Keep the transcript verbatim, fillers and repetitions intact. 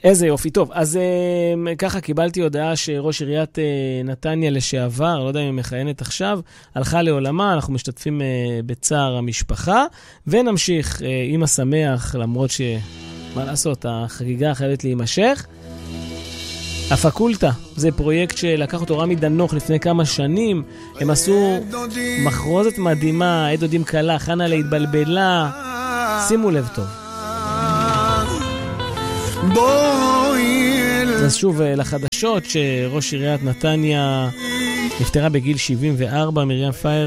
איזה יופי. טוב, אז אה, ככה קיבלתי הודעה שראש עיריית אה, נתניה לשעבר, לא יודע אם היא מכהנת עכשיו, הלכה לעולמה, אנחנו משתתפים אה, בצער המשפחה, ונמשיך אה, עם השמח, למרות ש... מה לעשות, החגיגה חייבת להימשך. הפקולטה, זה פרויקט שלקח אותו רמי דנוך לפני כמה שנים, הם עשו מחרוזת מדהימה, עד דודים קלה, חנה להתבלבלה, שימו לב טוב. אז שוב לחדשות שראש עיריית נתניה נפטרה בגיל שבעים וארבע, מרים פייר